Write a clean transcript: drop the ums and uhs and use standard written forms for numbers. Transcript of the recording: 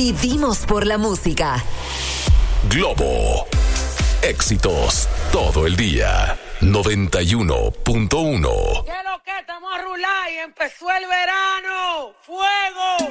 Vivimos por la música. Globo. Éxitos todo el día. 91.1. ¿Qué es lo que? Estamos a rular y empezó el verano. ¡Fuego!